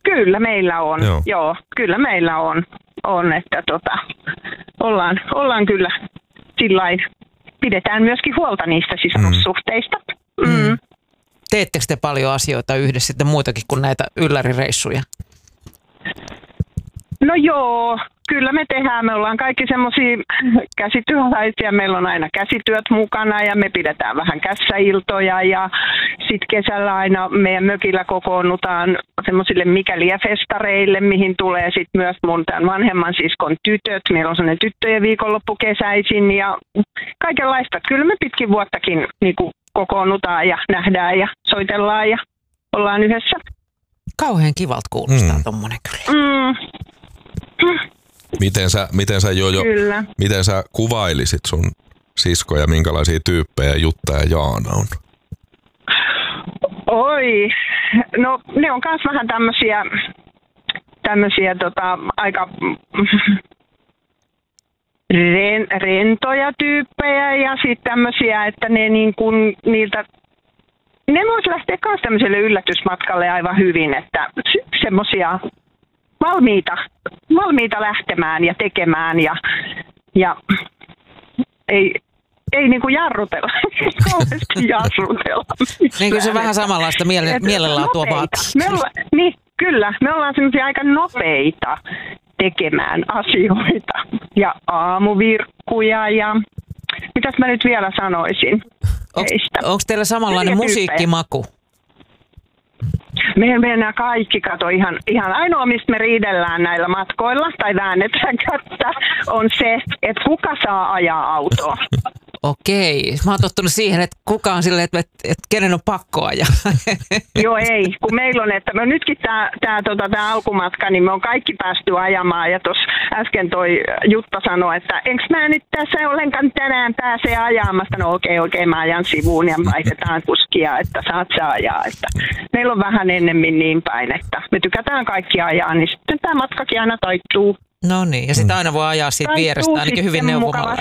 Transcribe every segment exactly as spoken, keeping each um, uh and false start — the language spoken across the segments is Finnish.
Kyllä meillä on, joo, joo kyllä meillä on, on että tota, ollaan, ollaan kyllä sillain, pidetään myöskin huolta niistä sisarussuhteista. Mm. Mm. Teettekö te paljon asioita yhdessä sitten muitakin kuin näitä yllärireissuja? No joo, kyllä me tehdään. Me ollaan kaikki semmoisia käsityöläisiä. Meillä on aina käsityöt mukana ja me pidetään vähän kässäiltoja. Ja sitten kesällä aina meidän mökillä kokoonnutaan semmoisille mikäliä-festareille, mihin tulee sitten myös mun tämän vanhemman siskon tytöt. Meillä on semmoinen tyttöjen viikonloppu kesäisin ja kaikenlaista. Kyllä me pitkin vuottakin niin kuin kokoonnutaan ja nähdään ja soitellaan ja ollaan yhdessä. Kauhean kivalta kuulostaa mm. tommonen kyllä. Mm. Miten sä, miten sä Jojo, Kyllä. miten sä kuvailisit sun siskoja, minkälaisia tyyppejä Jutta ja Jaana on? Oi, no ne on kans vähän tämmösiä, tämmösiä tota, aika ren, rentoja tyyppejä ja sitten tämmösiä, että ne niin kun niiltä, ne vois lähteä kans tämmöiselle yllätysmatkalle aivan hyvin, että semmosia valmiita, valmiita lähtemään ja tekemään ja, ja ei, ei niinku jarrutella, kauheasti jarrutella. Niin kuin se vähän samanlaista miele, mielenlaatua vaatii. Me olla, niin, kyllä, me ollaan semmoisia aika nopeita tekemään asioita ja aamuvirkkuja ja mitäs mä nyt vielä sanoisin heistä. Onko teillä samanlainen musiikkimaku? Me mennään kaikki, kato ihan, ihan ainoa, mistä me riidellään näillä matkoilla tai väännetään kättä, on se, että kuka saa ajaa autoa. Okei. Mä oon tottunut siihen, että kuka on silleen, että, että, että kenen on pakko ajaa. Joo ei, kun meillä on, että me nytkin tämä tää, tota, tää alkumatka, niin me on kaikki päästy ajamaan ja tuossa äsken toi Jutta sanoi, että enkö mä nyt tässä ollenkaan tänään pääse ajamasta. No okei, okay, okei, okay, mä ajan sivuun ja vaihdetaan kuskia, että saat sä ajaa. Että meillä on vähän ennemmin niin päin, että me tykätään kaikki ajaa, niin sitten tämä matkakin aina taittuu. No niin, ja sitten aina voi ajaa siitä vierestä ainakin hyvin neuvomalla.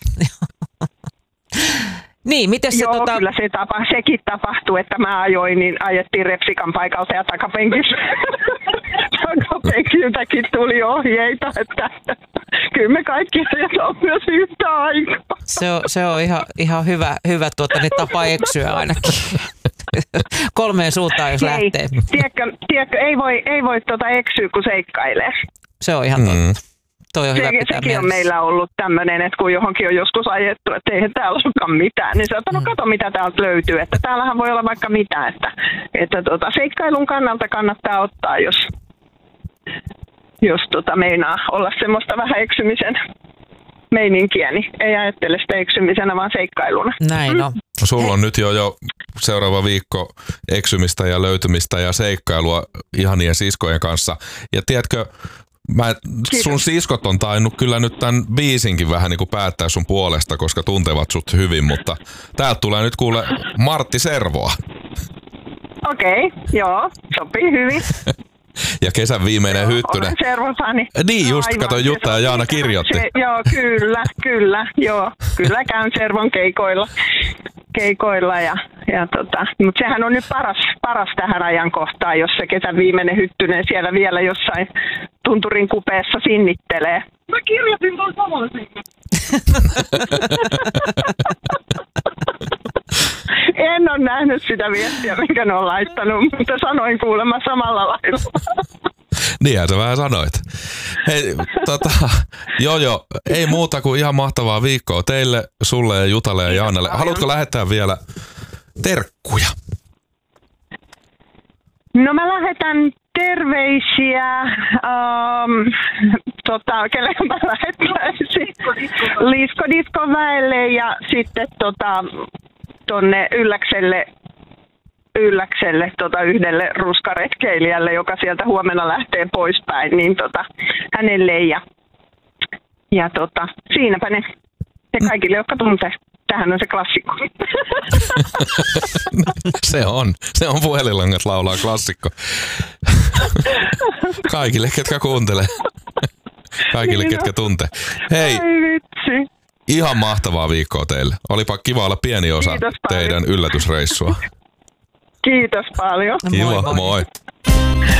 Niin, miten se Joo, tota... kyllä se tapa, sekin tapahtui, että mä ajoin, niin ajettiin repsikan paikalta ja takapenkiltä. Takapenkiltäkin tuli ohjeita, että kyllä me kaikki ajetaan myös yhtä aikaa. Se on, se on ihan, ihan hyvä, hyvä tuota, niin tapa eksyä ainakin. Kolmeen suuntaan, jos ei, lähtee. Tiedätkö, tiedätkö, ei voi, ei voi tuota eksyä, kun seikkailee. Se on ihan totta. Mm. Toi on Se, hyvä pitää sekin mielessä. on meillä ollut tämmöinen, että kun johonkin on joskus ajettu, että eihän täällä olekaan mitään, niin se on, no kato mitä täältä löytyy, että täällähän voi olla vaikka mitä, että, että tota, seikkailun kannalta kannattaa ottaa, jos, jos tota, meinaa olla semmoista vähän eksymisen meininkiä, niin ei ajattele sitä eksymisenä, vaan seikkailuna. Näin on. No, sulla on nyt jo, jo seuraava viikko eksymistä ja löytymistä ja seikkailua ihanien siskojen kanssa. Ja tiedätkö, mä, sun siskot on tainnut kyllä nyt tämän biisinkin vähän niin kuin päättää sun puolesta, koska tuntevat sut hyvin, mutta täältä tulee nyt kuule Martti Servoa. Okei, okay, joo, sopii hyvin. Ja kesän viimeinen joo, hyttynen. Olen Servosani. Niin just, aivan, kato Jutta ja Jaana kirjoitti. Se, joo, kyllä, kyllä, joo. Kyllä käyn Servon keikoilla, keikoilla ja, ja tota, mutta sehän on nyt paras, paras tähän ajankohtaan, jos se kesän viimeinen hyttynen siellä vielä jossain tunturin kupeessa sinnittelee. Mä kirjoitin tuon samalla sinne. En ole nähnyt sitä viestiä, minkä ne on laittanut, mutta sanoin kuulemma samalla lailla. Niinhän sä vähän sanoit. Hei, tota, joo joo, ei muuta kuin ihan mahtavaa viikkoa teille, sulle ja Jutalle ja Jaanalle. Haluatko lähettää vielä terkkuja? No mä lähetän terveisiä, um, tota, kelle mä lähettäisin? Lisko Disko väelle ja sitten tota, tonne Ylläkselle, Ylläkselle tota, yhdelle ruskaretkeilijälle, joka sieltä huomenna lähtee poispäin, niin tota, hänelle ja, ja tota, siinäpä ne, ja kaikille, jotka tuntee. Tämähän on se klassikko. Se on. Se on puhelinlangat laulaa klassikko. Kaikille, ketkä kuuntelee. Kaikille, niin ketkä tuntee. Hei, ihan mahtavaa viikkoa teille. Olipa kiva olla pieni osa teidän yllätysreissua. Kiitos paljon. Kiva, moi. moi.